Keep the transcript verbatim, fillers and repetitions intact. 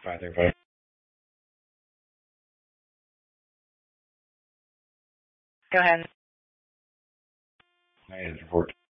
five three five. Go ahead. I need to report.